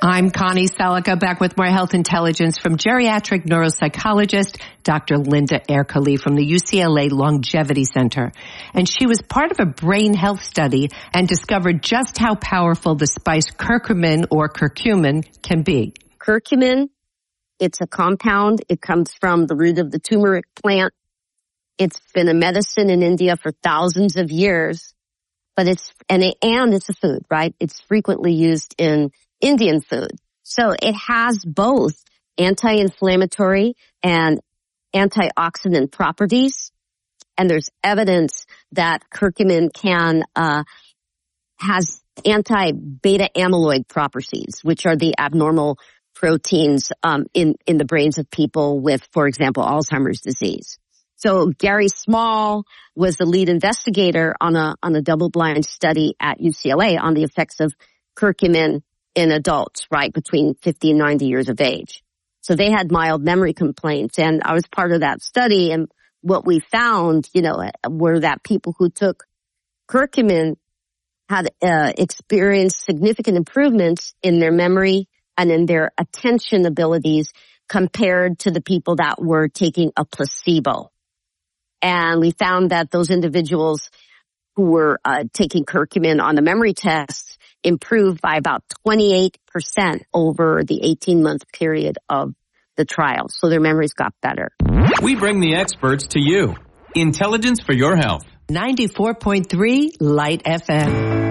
I'm Connie Salica, back with more health intelligence from geriatric neuropsychologist Dr. Linda Ercole from the UCLA Longevity Center. And she was part of a brain health study and discovered just how powerful the spice curcumin or curcumin can be. Curcumin, it's a compound. It comes from the root of the turmeric plant. It's been a medicine in India for thousands of years, but it's a food, right? It's frequently used in Indian food. So it has both anti-inflammatory and antioxidant properties. And there's evidence that curcumin has anti-beta amyloid properties, which are the abnormal proteins in the brains of people with, for example, Alzheimer's disease. So Gary Small was the lead investigator on a double-blind study at UCLA on the effects of curcumin in adults, right, between 50 and 90 years of age. So they had mild memory complaints, and I was part of that study, and what we found, were that people who took curcumin had experienced significant improvements in their memory and in their attention abilities compared to the people that were taking a placebo. And we found that those individuals who were taking curcumin on the memory tests improved by about 28% over the 18-month period of the trial. So their memories got better. We bring the experts to you. Intelligence for your health. 94.3 Light FM.